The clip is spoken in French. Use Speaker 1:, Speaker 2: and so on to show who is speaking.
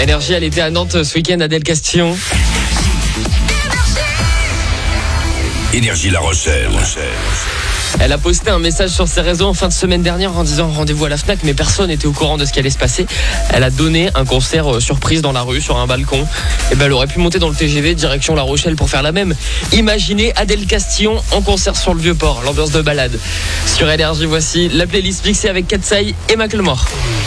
Speaker 1: Énergie, elle était à Nantes ce week-end, Adèle Castillon.
Speaker 2: Énergie La Rochelle.
Speaker 1: Elle a posté un message sur ses réseaux en fin de semaine dernière en disant rendez-vous à la FNAC, mais personne n'était au courant de ce qui allait se passer. Elle a donné un concert surprise dans la rue, sur un balcon. Et elle aurait pu monter dans le TGV direction La Rochelle pour faire la même. Imaginez Adèle Castillon en concert sur le Vieux-Port, l'ambiance de balade. Sur Énergie, voici la playlist mixée avec Katsai et Macklemore.